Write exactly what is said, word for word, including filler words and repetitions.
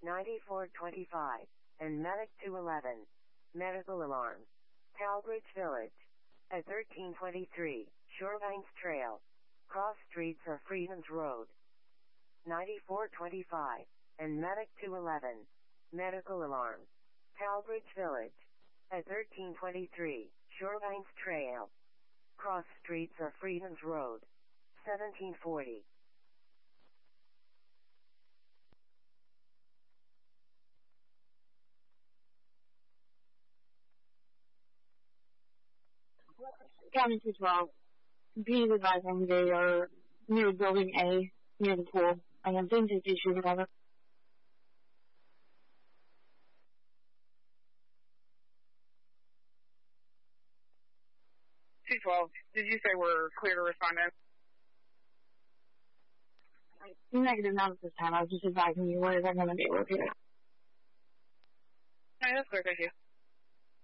ninety-four twenty-five, and Medic two eleven. Medical alarm. Talbridge Village. At thirteen twenty-three, Shorevines Trail. Cross streets or Freedoms Road. ninety-four twenty-five, and Medic two eleven. Medical alarm. Talbridge Village. At thirteen twenty-three, Shorevines Trail. Cross streets or Freedoms Road. seventeen forty. County two twelve. Please advising they are near building A, near the pool. I have been to issue whatever. two twelve, did you say we're clear to respond now? Negative, not at this time. I was just advising you where they're going to be located. Alright, that's clear, thank you.